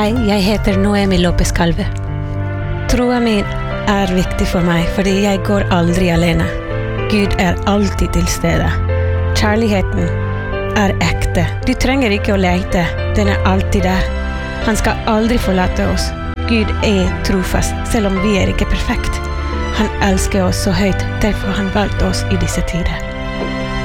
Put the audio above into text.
Hei, jeg heter Noemi Lopez Calve. Troen min viktig for meg, fordi jeg går aldri alene. Gud alltid til stede. Kjærligheten ekte. Du trenger ikke å lete, den alltid der. Han skal aldri forlate oss. Gud trofast, selv om vi ikke perfekt. Han elsker oss så høyt, derfor han valgte oss i disse tider.